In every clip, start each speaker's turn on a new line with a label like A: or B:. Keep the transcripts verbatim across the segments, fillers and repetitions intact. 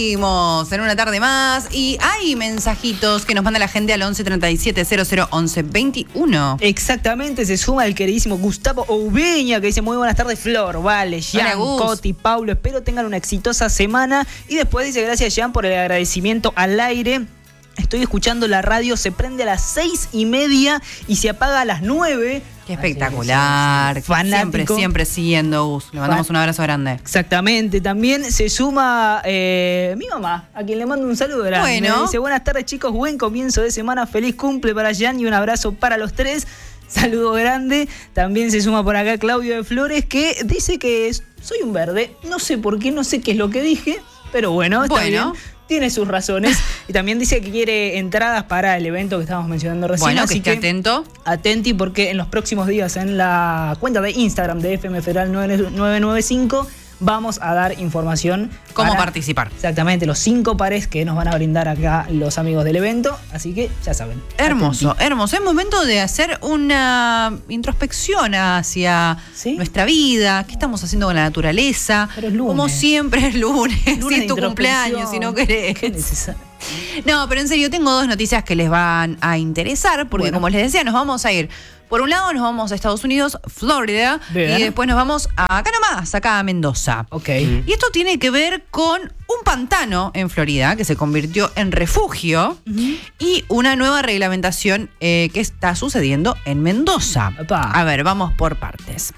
A: seguimos en una tarde más y hay mensajitos que nos manda la gente al once treinta y siete cero cero once veintiuno.
B: Exactamente, se suma el queridísimo Gustavo Oubeña que dice muy buenas tardes Flor, vale, Jean, Coti, Paulo, espero tengan una exitosa semana. Y después dice gracias Jean por el agradecimiento al aire. Estoy escuchando la radio, se prende a las seis y media y se apaga a las nueve.
A: Qué espectacular. Siempre, siempre siguiendo, Gus. Le mandamos un abrazo grande.
B: Exactamente. También se suma eh, mi mamá, a quien le mando un saludo grande.
A: Bueno.
B: Dice, buenas tardes chicos, buen comienzo de semana, feliz cumple para Jan y un abrazo para los tres. Saludo grande. También se suma por acá Claudio de Flores que dice que soy un verde. No sé por qué, no sé qué es lo que dije, pero bueno, está
A: bueno.
B: bien. Tiene sus razones. Y también dice que quiere entradas para el evento que estábamos mencionando recién.
A: Bueno,
B: así
A: que esté
B: que
A: atento.
B: Atenti porque en los próximos días en la cuenta de Instagram de F M Federal nueve nueve cinco vamos a dar información.
A: Cómo
B: para,
A: participar.
B: Exactamente, los cinco pares que nos van a brindar acá los amigos del evento. Así que ya saben.
A: Hermoso,
B: atenti.
A: hermoso. Es momento de hacer una introspección hacia ¿Sí? nuestra vida. ¿Qué estamos haciendo con la naturaleza?
B: Pero es lunes.
A: Como siempre es lunes.
B: lunes
A: si es tu cumpleaños, si no querés.
B: Qué necesario.
A: No, pero en serio, tengo dos noticias que les van a interesar, porque bueno, como les decía, nos vamos a ir. Por un lado nos vamos a Estados Unidos, Florida, Bien. y después nos vamos a, acá nomás, acá a Mendoza.
B: Okay.
A: Y esto tiene que ver con un pantano en Florida que se convirtió en refugio uh-huh. y una nueva reglamentación eh, que está sucediendo en Mendoza.
B: Opa.
A: A ver, vamos por partes.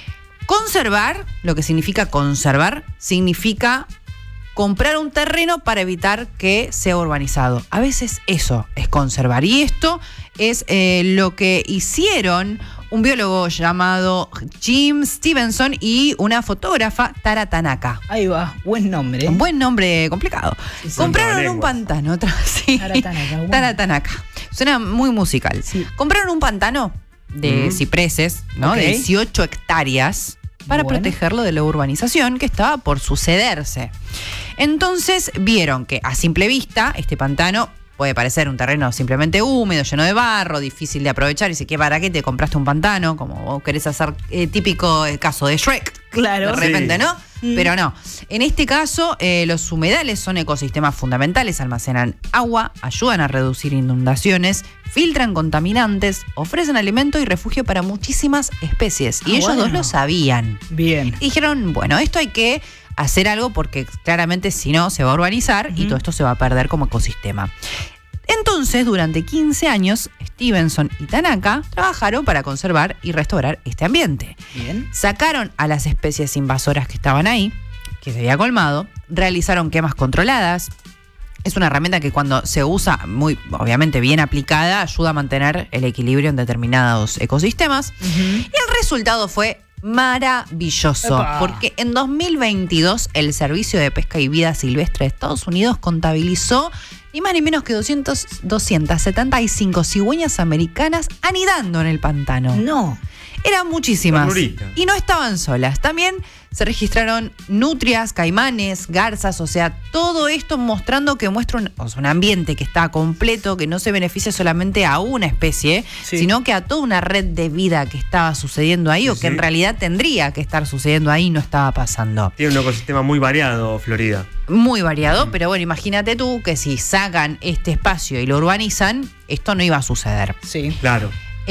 A: Conservar, lo que significa conservar, significa comprar un terreno para evitar que sea urbanizado. A veces eso es conservar. Y esto es eh, lo que hicieron un biólogo llamado Jim Stevenson y una fotógrafa, Tara Tanaka.
B: Ahí va, buen nombre.
A: Un buen nombre complicado. Sí, sí. Compraron un pantano. Otra, sí.
B: Tara Tanaka. Bueno.
A: Tara Tanaka. Suena muy musical. Sí. Compraron un pantano de mm. cipreses, ¿no? Okay. De dieciocho hectáreas. Para bueno. protegerlo de la urbanización que estaba por sucederse. Entonces vieron que a simple vista este pantano puede parecer un terreno simplemente húmedo, lleno de barro, difícil de aprovechar. Y dice, ¿qué para qué te compraste un pantano? Como vos querés hacer eh, típico el caso de Shrek.
B: Claro.
A: De repente,
B: sí.
A: ¿no?
B: Mm.
A: Pero no. En este caso, eh, los humedales son ecosistemas fundamentales, almacenan agua, ayudan a reducir inundaciones, filtran contaminantes, ofrecen alimento y refugio para muchísimas especies. Y ah, ellos bueno. dos lo sabían.
B: Bien.
A: Y dijeron, bueno, esto hay que hacer algo porque claramente si no se va a urbanizar uh-huh. y todo esto se va a perder como ecosistema. Entonces, durante quince años, Stevenson y Tanaka trabajaron para conservar y restaurar este ambiente.
B: Bien.
A: Sacaron a las especies invasoras que estaban ahí, que se había colmado, realizaron quemas controladas. Es una herramienta que cuando se usa muy, obviamente bien aplicada, ayuda a mantener el equilibrio en determinados ecosistemas. Uh-huh. Y el resultado fue maravilloso, Epa. porque en dos mil veintidós el Servicio de Pesca y Vida Silvestre de Estados Unidos contabilizó ni más ni menos que doscientas setenta y cinco cigüeñas americanas anidando en el pantano.
B: No.
A: Eran muchísimas. Y no estaban solas. También se registraron nutrias, caimanes, garzas, o sea, todo esto mostrando que muestra un, o sea, un ambiente que está completo, que no se beneficia solamente a una especie, sí. sino que a toda una red de vida que estaba sucediendo ahí, sí, o que sí. en realidad tendría que estar sucediendo ahí y no estaba pasando.
C: Tiene un ecosistema muy variado, Florida.
A: Muy variado, mm. pero bueno, imagínate tú que si sacan este espacio y lo urbanizan, esto no iba a suceder.
B: Sí,
C: claro.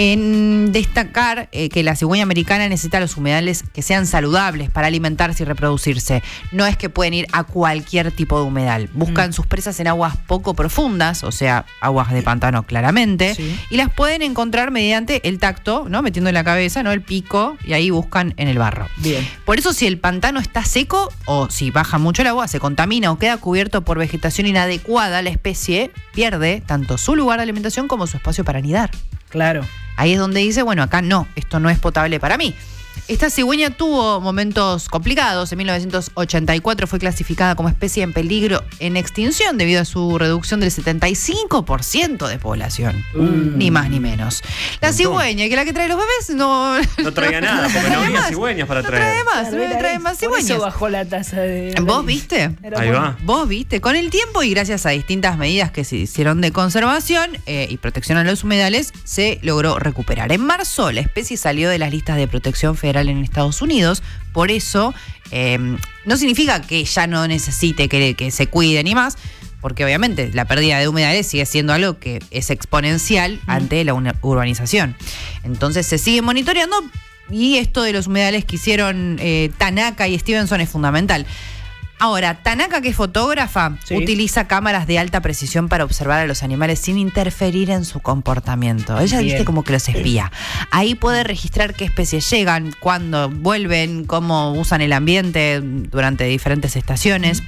A: En destacar eh, que la cigüeña americana necesita los humedales que sean saludables para alimentarse y reproducirse. No es que pueden ir a cualquier tipo de humedal. Buscan mm. sus presas en aguas poco profundas, o sea, aguas de pantano claramente, sí. y las pueden encontrar mediante el tacto, ¿no? Metiendo en la cabeza, ¿no? El pico, y ahí buscan en el barro.
B: Bien.
A: Por eso si el pantano está seco o si baja mucho el agua, se contamina o queda cubierto por vegetación inadecuada, la especie pierde tanto su lugar de alimentación como su espacio para anidar.
B: Claro.
A: Ahí es donde dice, bueno, acá no, esto no es potable para mí. Esta cigüeña tuvo momentos complicados. En mil novecientos ochenta y cuatro fue clasificada como especie en peligro en extinción debido a su reducción del setenta y cinco por ciento de población. Mm. Ni más ni menos. La cigüeña, que la que trae los bebés, no...
C: No traía nada, porque no había cigüeñas para traer.
A: No trae más, no trae, trae más cigüeñas.
B: Por eso bajó la tasa de...
A: ¿Vos viste?
C: Ahí va.
A: Vos viste. Con el tiempo y gracias a distintas medidas que se hicieron de conservación eh, y protección a los humedales, se logró recuperar. En marzo, la especie salió de las listas de protección federal federal en Estados Unidos. Por eso, eh, no significa que ya no necesite que, que se cuide ni más, porque obviamente la pérdida de humedales sigue siendo algo que es exponencial mm. ante la urbanización. Entonces se sigue monitoreando y esto de los humedales que hicieron eh, Tanaka y Stevenson es fundamental. Ahora, Tanaka, que es fotógrafa, sí. utiliza cámaras de alta precisión para observar a los animales sin interferir en su comportamiento. Ella
B: Bien.
A: viste como que los espía. Ahí puede registrar qué especies llegan, cuándo vuelven, cómo usan el ambiente durante diferentes estaciones.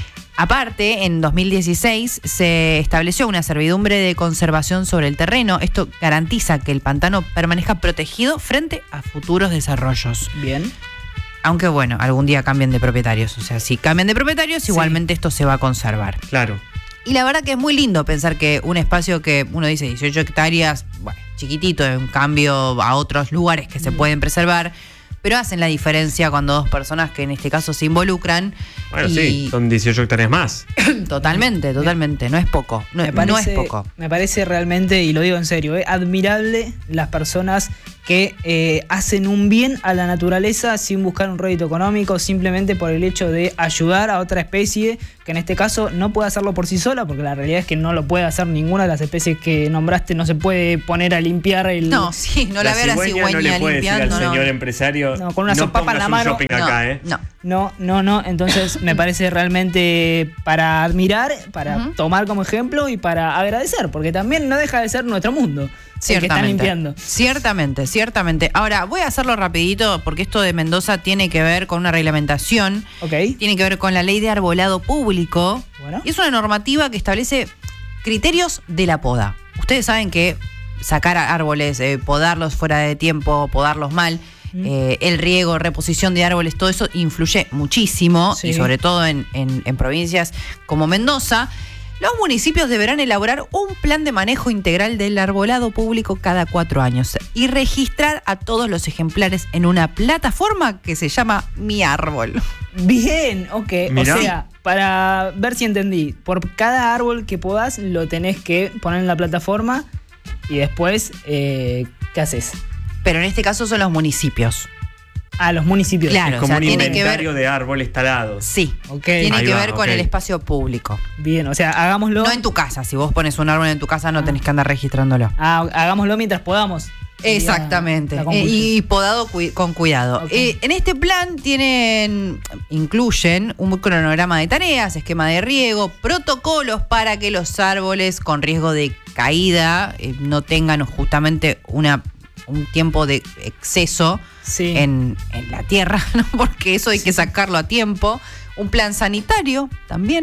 A: Aparte, en dos mil dieciséis se estableció una servidumbre de conservación sobre el terreno. Esto garantiza que el pantano permanezca protegido frente a futuros desarrollos.
B: Bien.
A: Aunque bueno, algún día cambien de propietarios. O sea, si cambian de propietarios, sí. igualmente esto se va a conservar.
C: Claro.
A: Y la verdad que es muy lindo pensar que un espacio que uno dice dieciocho hectáreas, bueno, chiquitito, en cambio a otros lugares que se pueden preservar, pero hacen la diferencia cuando dos personas que en este caso se involucran.
C: Bueno,
A: y
C: sí, son dieciocho hectáreas más.
A: Totalmente, totalmente. No es poco. No,
B: me parece,
A: no es poco.
B: Me parece realmente, y lo digo en serio, eh, admirable las personas que eh, hacen un bien a la naturaleza sin buscar un rédito económico, simplemente por el hecho de ayudar a otra especie que en este caso no puede hacerlo por sí sola, porque la realidad es que no lo puede hacer ninguna de las especies que nombraste. No se puede poner a limpiar el...
A: No, sí, no la, la veo a la cigüeña
C: no le puede
A: limpiando.
C: Decir al
A: no,
C: señor
A: no.
C: empresario,
B: no, con una
C: no
B: sopapa en la mano.
C: Shopping
A: no,
C: acá, ¿eh?
A: no.
B: No, no, no. Entonces me parece realmente para admirar, para uh-huh. tomar como ejemplo y para agradecer, porque también no deja de ser nuestro mundo. El que están limpiando.
A: Ciertamente, ciertamente. Ahora, voy a hacerlo rapidito porque esto de Mendoza tiene que ver con una reglamentación.
B: Okay.
A: Tiene que ver con la ley de arbolado público. Bueno. Y es una normativa que establece criterios de la poda. Ustedes saben que sacar árboles, eh, podarlos fuera de tiempo, podarlos mal, mm. eh, el riego, reposición de árboles, todo eso influye muchísimo, sí. y sobre todo en, en, en provincias como Mendoza. Los municipios deberán elaborar un plan de manejo integral del arbolado público cada cuatro años y registrar a todos los ejemplares en una plataforma que se llama Mi Árbol.
B: Bien, ok.
C: Mirá.
B: O sea, para ver si entendí, por cada árbol que podás lo tenés que poner en la plataforma y después, eh, ¿qué haces?
A: Pero en este caso son los municipios.
B: A los municipios.
A: Claro,
C: es como
A: o sea,
C: un
A: tiene
C: inventario
A: que ver,
C: de árboles talados.
A: Sí,
B: okay.
A: tiene
C: Ahí
A: que
C: va,
A: ver con
C: okay.
A: el espacio público.
B: Bien, o sea, hagámoslo.
A: No en tu casa, si vos pones un árbol en tu casa no ah. tenés que andar registrándolo.
B: Ah, hagámoslo mientras podamos.
A: Exactamente, la, la eh, y podado cu- con cuidado. Okay. Eh, en este plan tienen, incluyen un cronograma de tareas, esquema de riego, protocolos para que los árboles con riesgo de caída eh, no tengan justamente una un tiempo de exceso sí. en, en la tierra, ¿no? Porque eso hay sí. que sacarlo a tiempo. Un plan sanitario también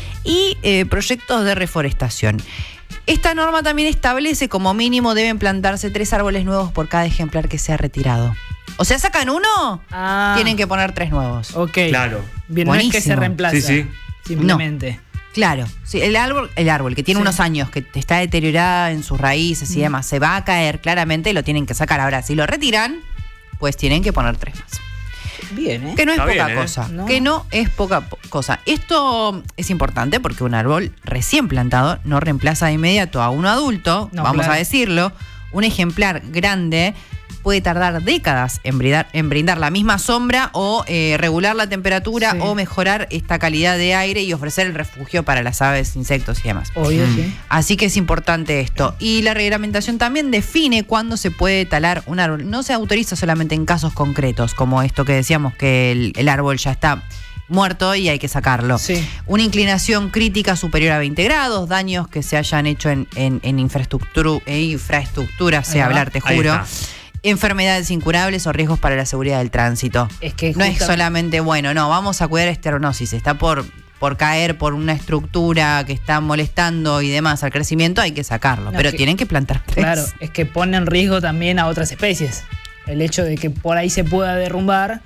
A: y eh, proyectos de reforestación. Esta norma también establece como mínimo deben plantarse tres árboles nuevos por cada ejemplar que sea retirado. O sea, sacan uno, ah. tienen que poner tres nuevos.
B: Ok.
C: Claro.
B: Bien, no es que se reemplaza.
C: Sí, sí.
B: Simplemente.
A: No. Claro, sí, el árbol, el árbol que tiene sí. unos años, que está deteriorada en sus raíces y mm. demás, se va a caer claramente, lo tienen que sacar. Ahora, si lo retiran, pues tienen que poner tres más.
B: Bien, ¿eh?
A: Que no es
C: está
A: poca
C: bien, ¿eh?
A: cosa.
B: No.
A: Que no es poca po- cosa. Esto es importante porque un árbol recién plantado no reemplaza de inmediato a uno adulto, no, vamos claro. a decirlo. Un ejemplar grande puede tardar décadas en brindar, en brindar la misma sombra o eh, regular la temperatura sí. o mejorar esta calidad de aire y ofrecer el refugio para las aves, insectos y demás.
B: Obvio, mm. sí.
A: Así que es importante esto. Y la reglamentación también define cuándo se puede talar un árbol. No se autoriza solamente en casos concretos, como esto que decíamos, que el, el árbol ya está muerto y hay que sacarlo.
B: Sí.
A: Una inclinación crítica superior a veinte grados, daños que se hayan hecho en, en, en infraestructura, eh, infraestructura, sé hablar, te juro. Enfermedades incurables o riesgos para la seguridad del tránsito.
B: Es que
A: no es solamente, bueno, no, vamos a cuidar este árbol. No, si se está por, por caer por una estructura que está molestando y demás al crecimiento, hay que sacarlo. No, pero que, tienen que plantar tres.
B: Claro, es que pone en riesgo también a otras especies. El hecho de que por ahí se pueda derrumbar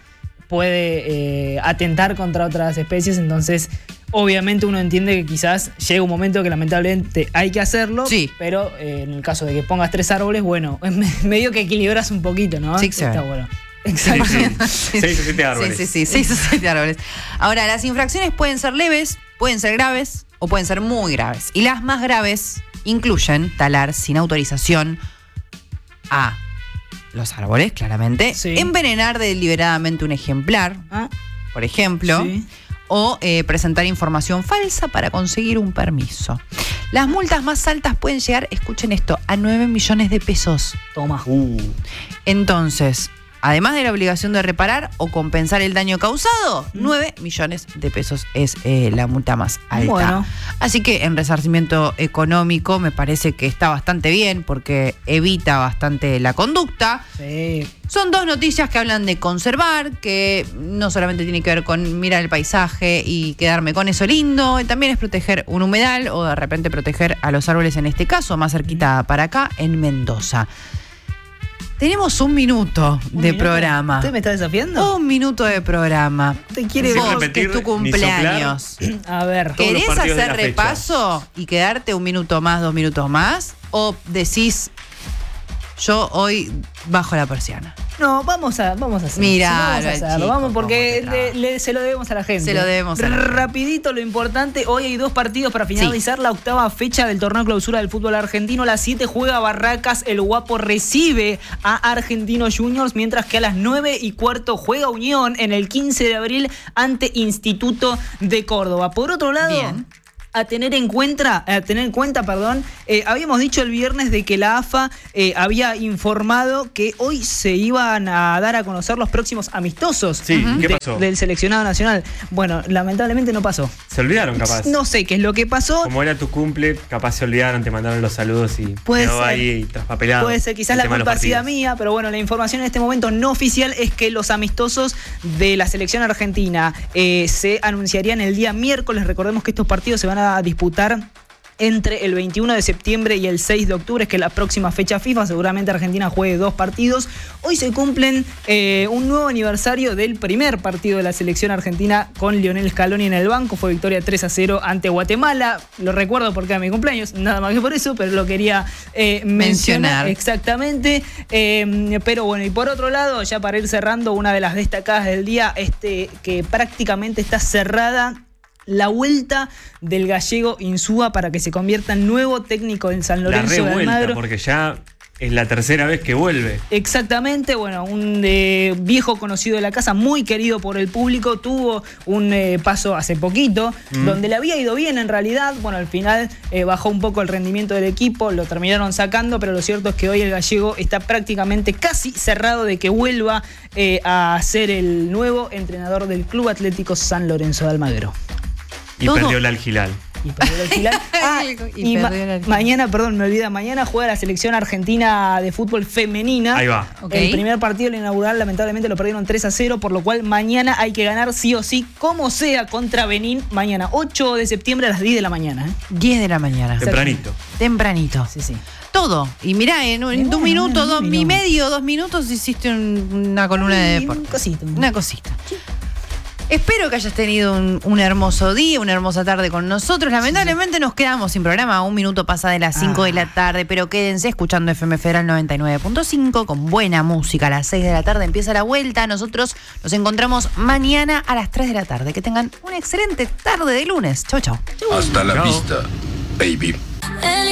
B: puede eh, atentar contra otras especies, entonces obviamente uno entiende que quizás llega un momento que lamentablemente hay que hacerlo,
A: sí.
B: pero eh, en el caso de que pongas tres árboles, bueno, medio que equilibras un poquito, ¿no?
A: Sí,
B: está bueno.
C: Exacto. Sí, seis o siete árboles.
A: Sí, sí, sí, seis o siete árboles. Ahora, las infracciones pueden ser leves, pueden ser graves o pueden ser muy graves. Y las más graves incluyen talar sin autorización a los árboles, claramente.
B: Sí.
A: Envenenar deliberadamente un ejemplar,
B: Ah,
A: por ejemplo.
B: sí.
A: O eh, presentar información falsa para conseguir un permiso. Las multas más altas pueden llegar, escuchen esto, a nueve millones de pesos.
B: Toma.
C: Uh,
A: Entonces, además de la obligación de reparar o compensar el daño causado, nueve millones de pesos es eh, la multa más alta.
B: Bueno.
A: Así que en resarcimiento económico me parece que está bastante bien porque evita bastante la conducta.
B: Sí.
A: Son dos noticias que hablan de conservar, que no solamente tiene que ver con mirar el paisaje y quedarme con eso lindo, también es proteger un humedal o de repente proteger a los árboles, en este caso, más cerquita para acá, en Mendoza. Tenemos un minuto
B: ¿Un
A: de
B: minuto?
A: programa.
B: ¿Usted me está desafiando?
A: Un minuto de programa.
B: ¿Te quiere
C: Sin
A: Vos,
B: ver?
A: que es tu
C: repetir ni
A: cumpleaños.
B: A ver.
C: Todos los
A: ¿Querés
C: partidos de
A: hacer
C: la fecha.
A: repaso y quedarte un minuto más, dos minutos más? ¿O decís, yo hoy bajo la persiana?
B: No, vamos a, vamos a hacerlo.
A: Mirá,
B: vamos a
A: al
B: hacerlo.
A: chico,
B: Vamos porque
A: cómo te
B: le-
A: traba.
B: le- se lo debemos a la gente.
A: Se lo debemos a la gente.
B: Rapidito lo importante, hoy hay dos partidos para finalizar la octava fecha del torneo clausura del fútbol argentino. A las siete juega Barracas, el Guapo recibe a Argentinos Juniors, mientras que a las nueve y cuarto juega Unión en el quince de abril ante Instituto de Córdoba. Por otro lado...
A: Bien.
B: A tener en cuenta, a tener en cuenta, perdón, eh, habíamos dicho el viernes de que la A F A eh, había informado que hoy se iban a dar a conocer los próximos amistosos
C: Sí, ¿y qué
B: de-
C: pasó?
B: del seleccionado nacional. Bueno, lamentablemente no pasó.
C: se olvidaron capaz.
B: No sé qué es lo que pasó.
C: Como era tu cumple, capaz se olvidaron, te mandaron los saludos y
B: Puede
C: quedó
B: ser.
C: ahí traspapelado.
B: Puede ser, quizás
C: el
B: la
C: tema de los
B: culpa ha sido
C: partidos.
B: mía, pero bueno, la información en este momento no oficial es que los amistosos de la selección argentina eh, se anunciarían el día miércoles. Recordemos que estos partidos se van a disputar entre el veintiuno de septiembre y el seis de octubre, que es la próxima fecha FIFA. Seguramente Argentina juegue dos partidos. Hoy se cumplen eh, un nuevo aniversario del primer partido de la selección argentina con Lionel Scaloni en el banco. Fue victoria tres a cero ante Guatemala. Lo recuerdo porque era mi cumpleaños, nada más que por eso, pero lo quería eh, mencionar.
A: Mencionar.
B: Exactamente. Eh, pero bueno, y por otro lado, ya para ir cerrando, una de las destacadas del día, este que prácticamente está cerrada, la vuelta del gallego Insúa para que se convierta en nuevo técnico del San
C: La
B: Lorenzo de
C: revuelta,
B: Almagro.
C: porque ya es la tercera vez que vuelve.
B: Exactamente, bueno, un eh, viejo conocido de la casa, muy querido por el público, tuvo un eh, paso hace poquito,
C: Mm.
B: donde le había ido bien en realidad. Bueno, al final eh, bajó un poco el rendimiento del equipo, lo terminaron sacando, pero lo cierto es que hoy el gallego está prácticamente casi cerrado de que vuelva eh, a ser el nuevo entrenador del Club Atlético San Lorenzo de Almagro.
C: Y
A: Todo.
C: perdió el alquilar.
B: Y perdió el final. Ah,
A: Y
B: y ma-
A: perdió el alquiler.
B: mañana, perdón, me olvida, mañana juega la selección argentina de fútbol femenina.
C: Ahí va.
A: Ok.
B: El primer partido, el inaugural, lamentablemente lo perdieron tres a cero, por lo cual mañana hay que ganar sí o sí, como sea, contra Benín. Mañana, ocho de septiembre a las diez de la mañana. ¿eh?
A: diez de la mañana.
C: Tempranito.
A: Tempranito.
B: Sí, sí.
A: Todo. Y mirá, en, un- en
B: Bueno,
A: un minuto,
B: un
A: dos,
B: minuto.
A: y medio, dos minutos hiciste un- una columna de
B: Ay,
A: deporte.
B: un cosito.
A: Una cosita. Espero que hayas tenido un, un hermoso día, una hermosa tarde con nosotros. Lamentablemente nos quedamos sin programa, un minuto pasa de las cinco
B: Ah.
A: de la tarde, pero quédense escuchando F M Federal noventa y nueve punto cinco con buena música. A las seis de la tarde empieza la vuelta. Nosotros nos encontramos mañana a las tres de la tarde. Que tengan una excelente tarde de lunes. Chau, chau.
D: Hasta la
C: Chao.
D: vista, baby.